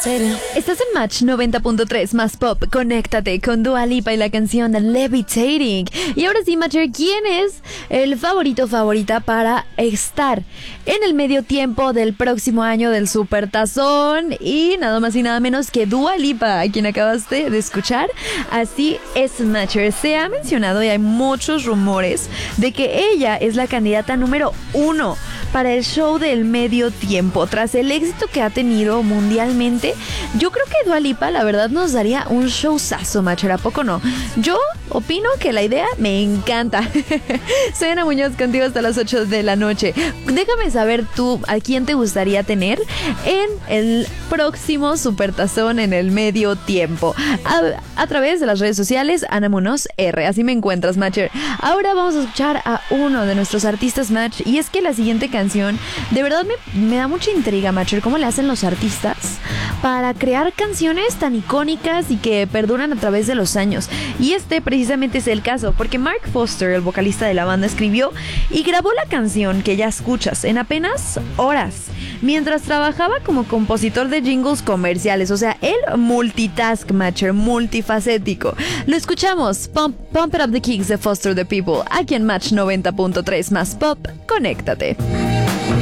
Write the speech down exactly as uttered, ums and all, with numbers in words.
levitating. Estás en Match noventa punto tres más pop. Conéctate con Dua Lipa y la canción Levitating. Y ahora sí, Matcher, ¿quién es el favorito favorita para estar en el medio tiempo del próximo año del Supertazón? Y nada más y nada menos que Dua Lipa, a quien acabaste de escuchar. Así es, Matcher. Se ha mencionado y hay muchos rumores de que ella es la candidata número uno para el show del medio tiempo. Tras el éxito que ha tenido mundialmente, yo creo que Dua Lipa, la verdad, nos daría un showzazo, Matcher, ¿a poco no? Yo opino que la idea me encanta. Soy Ana Muñoz, contigo hasta las ocho de la noche. Déjame saber tú a quién te gustaría tener en el próximo Supertazón en el medio tiempo. A, a través de las redes sociales, Ana Muñoz R. Así me encuentras, Matcher. Ahora vamos a escuchar a uno de nuestros artistas, Match, y es que la siguiente canción de verdad me, me da mucha intriga, Matcher, cómo le hacen los artistas para crear canciones tan icónicas y que perduran a través de los años. Y este precisamente es el caso, porque Mark Foster, el vocalista de la banda, escribió y grabó la canción que ya escuchas en apenas horas, mientras trabajaba como compositor de jingles comerciales. O sea, él multitask, Matcher, multifacético. Lo escuchamos, Pump, Pump It Up the Kicks de Foster the People, aquí en Match noventa punto tres más pop. Conéctate.